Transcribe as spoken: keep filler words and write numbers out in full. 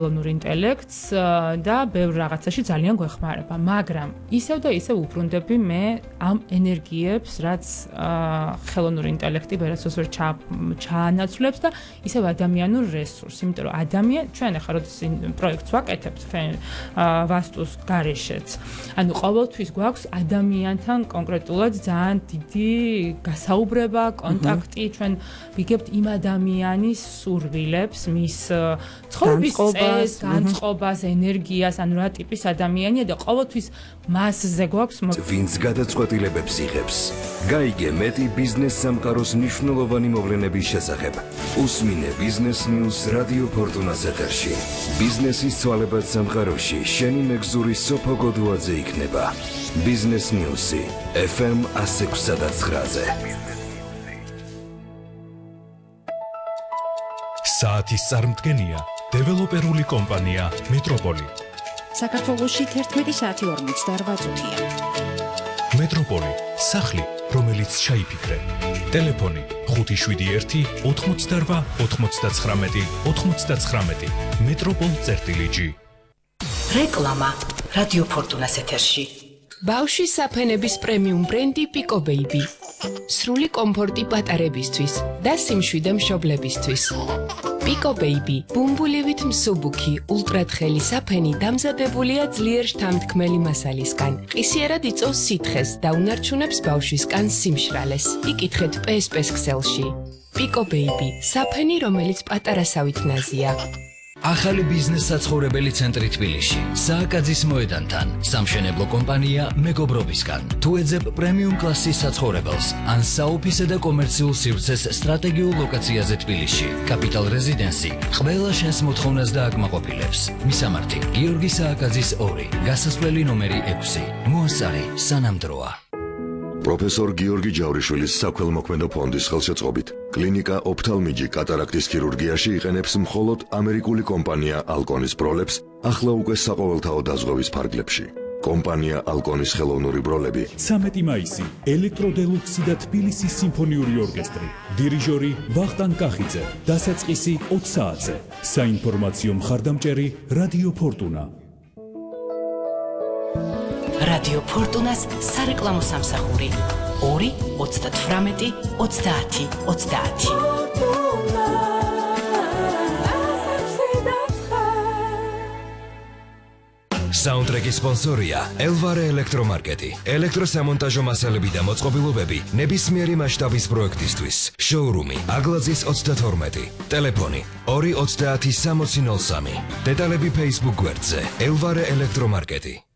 ხელოვნურ ინტელექტს და ბევრ რაღაცაში ძალიან გვეხმარება, მაგრამ ისევ და ისევ უბრუნდები მე ამ ენერგიებს, რაც ხელოვნურ ინტელექტი ვერასდროს ვერ ჩაანაცვლებს და ისევ ადამიანურ რესურსს, იმიტომ რომ ადამიან ჩვენ ახლა როდის პროექტს ვაკეთებთ ვასტუს გარეშეც, ანუ ყოველთვის გვაქვს ადამიანთან კონკრეტულად ძალიან დიდი გასაუბრება, კონტაქტი, ჩვენ ვიგებთ იმ ადამიანის სურვილებს, მის ცხოვრების წესს, განწყობას, ენერგიას, ანუ რა ტიპის ადამიანია და ყოველთვის მასზე გვაქვს ვინც გადაწყვეტილებებს იღებს. გაიგე მეტი ბიზნეს სამყაროს მნიშვნელოვანი მოვლენების შესახებ. უსმინე ბიზნეს ნიუს რადიო ფორტუნას ეთერში. ბიზნესის ცვალებად სამყაროში შენი მეგზური სოფო გოდუაძე იქნება. ბიზნეს ნიუსი ეფ ემ one oh six და nine-ზე. საათის წარმდგენია დეველოპერული კომპანია მეტროპოლი. საქართველოში თერთმეტი საათი ორმოცდაორ წუთია. მეტროპოლი, სახლი, რომელიც ჩაიფიქრე. ტელეფონი ხუთი შვიდი ერთი ოთხმოცდაორ ოთხმოცდათხრამეტი ოთხმოცდათხრამეტი. მეტროპოლ წერტილი ჯი. რეკლამა რადიო ფორტუნას ეთერში. ბავშვის საფენების პრემიუმ ბრენდი პიკო ბეიბი. სრული კომფორტი პატარებისთვის და სიმშვიდე მშობლებისთვის. პიკო ბეიბი, ბუმბულივით მსუბუქი, ულტრათხელი საფენი დამზადებულია ძლიერ შთამთქმელი მასალისგან. ყისიერად იწვევს სითხეს და უნარჩუნებს ბავშვის კანს სიმშრალეს. იკითხეთ პე ეს პე-ს ქსელში. პიკო ბეიბი, საფენი, რომელიც პატარასავით ნაზია. ახალი ბიზნეს საცხოვრებელი ცენტრი თბილისში, სააკაძის მოედანთან, სამშენებლო კომპანია მეგობრობისგან. თუ ეძებ პრემიუმ კლასის საცხოვრებელს, ან საოფისე და კომერციულ სივრცეს სტრატეგიულ ლოკაციაზე თბილისში, კაპიტალ რეზიდენსი, ყველა შენს მოთხოვნას დააკმაყოფილებს. მისამართი, გიორგი სააკაძის ორი, გასასვლელი ნომერი ექვსი. მოასწარი, სანამდროა. პროფესორ გიორგი ჯავრიშვილის საქველმოქმედო ფონდის ხელშეწყობით კლინიკა ოფთალმიჯი კატარაქტის ქირურგიაში იყენებს მხოლოდ ამერიკული კომპანია ალკონის ბროლებს, ახლა უკვე საყოველთაო დაზღვევის ფარგლებში. კომპანია ალკონის ხელოვნური ბროლები. ცამეტი მაისი, ელექტროდელუქსი და თბილისის სიმფონიური ორკესტრი. დირიჟორი ვახტანგ კახიძე, დასაწყისი ოც საათზე. საინფორმაციო მხარდამჭერი რადიო ფორტუნა. რადიო ფორტუნას სარეკლამო სამსახური ორი ოცდათვრამეტი ოცდაათი ოცდაათი. საუნდტრეკის სპონსორია ელვარე ელექტრომარკეტი. ელექტროსამონტაჟო მასალები და მოწყობილობები ნებისმიერი მასშტაბის პროექტისთვის. შოურუმი აგლაძის ოცდათორმეტი. ტელეფონი ორი ოცდაათი სამოცი ნოლ სამი. დეტალები Facebook გვერდზე ელვარე ელექტრომარკეტი.